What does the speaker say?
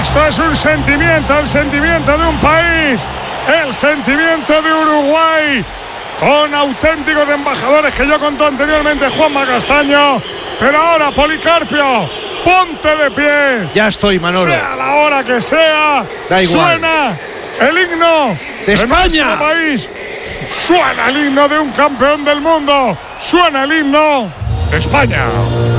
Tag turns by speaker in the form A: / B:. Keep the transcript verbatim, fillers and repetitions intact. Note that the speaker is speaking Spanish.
A: Esto es un sentimiento, el sentimiento de un país, el sentimiento de Uruguay, con auténticos embajadores que yo conté anteriormente, Juanma Castaño, pero ahora Policarpio, ponte de pie.
B: Ya estoy, Manolo.
A: Sea la hora que sea,
B: da igual.
A: Suena el himno
B: de España.
A: nuestro país, suena el himno de un campeón del mundo, suena el himno de España.